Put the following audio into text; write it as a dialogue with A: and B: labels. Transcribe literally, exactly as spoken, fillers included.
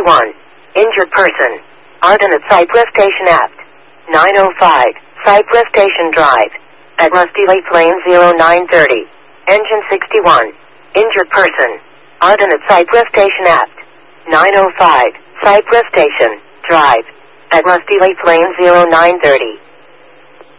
A: sixty-one. Injured person. Arden at Cypress Station Apt. nine oh five. Cypress Station Drive. At Rusty Lake Lane zero nine thirty. Engine sixty-one. Injured person. Arden at Cypress Station Apt. nine oh five. Cypress Station Drive. At Rusty Lake Lane zero nine thirty.